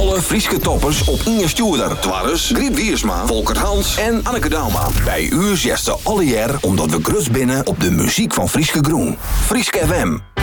Alle Frieske toppers op Inge Stuurder. Twarres, Griet Wiersma, Volkert Hans en Anneke Dauma. Bij u zesten alle jaar omdat we grus binnen op de muziek van Frieske Groen. Frieske FM.